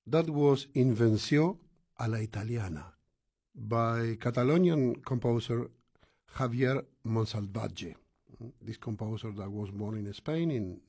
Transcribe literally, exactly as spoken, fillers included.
That was Invenció a la Italiana by Catalonian composer Javier Monsalvatge. This composer that was born in Spain in